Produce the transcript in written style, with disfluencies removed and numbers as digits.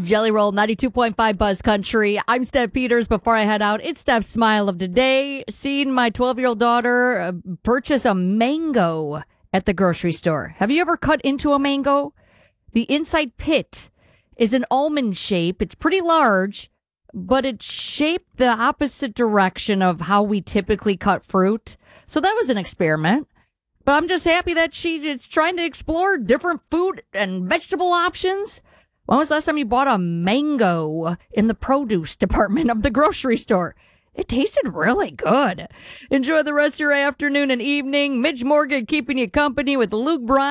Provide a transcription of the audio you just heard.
Jelly Roll, 92.5 Buzz Country. I'm Steph Peters. Before I head out, it's Steph's Smile of the Day. Seeing my 12-year-old daughter purchase a mango at the grocery store. Have you ever cut into a mango? The inside pit is an almond shape. It's pretty large, but it's shaped the opposite direction of how we typically cut fruit. So that was an experiment. But I'm just happy that she is trying to explore different food and vegetable options. When was the last time you bought a mango in the produce department of the grocery store? It tasted really good. Enjoy the rest of your afternoon and evening. Mitch Morgan keeping you company with Luke Bryan.